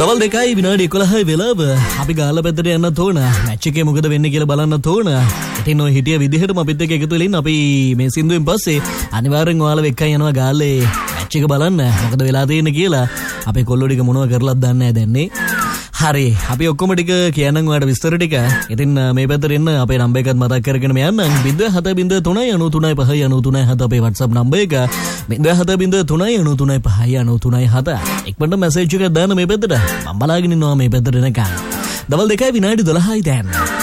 දවල් 2යි විනාඩි 11යි වෙලාව. අපි ගාල්ල පැත්තට යන්න තෝරන. මැච් එකේ මොකද වෙන්නේ කියලා බලන්න තෝරන. ඉතින් ඔය හිටිය විදිහටම අපිත් එක්ක එකතු වෙලින් අපි මේ සින්දුවෙන් පස්සේ අනිවාර්යෙන් ඔයාලා එක්කන් යනවා ගාල්ලේ මැච් එක බලන්න. මොකද වෙලා තියෙන්නේ කියලා. අපේ කොල්ලෝ ටික මොනව කරලාද දන්නේ නැහැ දැන්නේ. හරි අපි ඔක්කොම ටික කියන්නම් ඔයාලට විස්තර ටික. ඉතින් මේ පැත්තට එන්න අපේ නම්බර් එකත් මතක් කරගෙන යන්න. 0703939597 අපේ WhatsApp නම්බර එක. 0703939597. ඉක්මනට මැසේජ් එකක් දාන්න මේ පැත්තට. මම බලාගෙන ඉන්නවා මේ පැත්තට එනකන්. දවල් 2යි විනාඩි 12යි දැන්.